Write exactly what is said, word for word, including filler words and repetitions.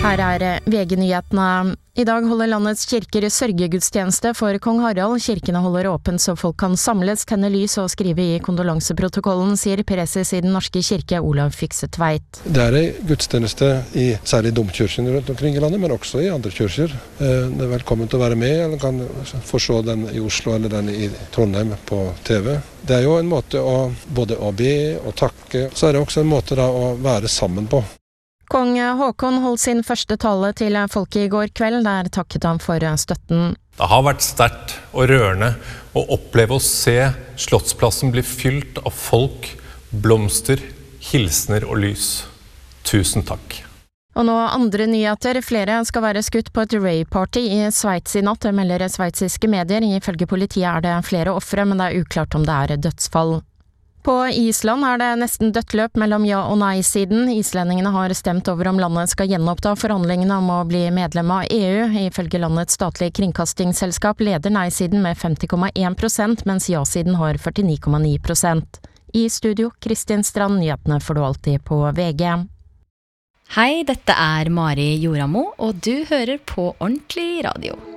Her er V G-nyhetene. I dag holder landets kirker sørgegudstjeneste for kong Harald. Kirkene holder åpent så folk kan samles, tenne lys og skrive i kondolanseprotokollen, sier preses i Den norske kirke Olav Fykse Tveit. Det er en gudstjeneste i særlig domkirken rundt omkring i landet, men også i andre kirker. Det er velkommen til å være med, eller kan få se den i Oslo eller den i Trondheim på T V. Det er jo en måte å både å be og takke, så er det også en måte da å være sammen på. Kong Håkon holdt sin første tale til folket i går kveld, der takket han for støtten. Det har vært sterkt og rørende å oppleve å se Slottsplassen bli fylt av folk, blomster, hilsener og lys. Tusen takk. Og nå andre nyheter. Flere skal være skutt på et rave-party i Sveits i natt, melder sveitsiske medier. Ifølge politiet er det flere ofre, men det er uklart om det er dødsfall. På Island er det nesten dødt løp mellom ja- og nei-siden. Islendingene har stemt over om landet skal gjenoppta forhandlingene om å bli medlem av E U. Ifølge landets statlige kringkastingsselskap leder nei-siden med femti komma en prosent, mens ja-siden har førtini komma ni prosent. I studio, Kristin Strand, nyhetene får du alltid på V G. Hei, dette er Mari Joramo, og du hører på Ordentlig Radio.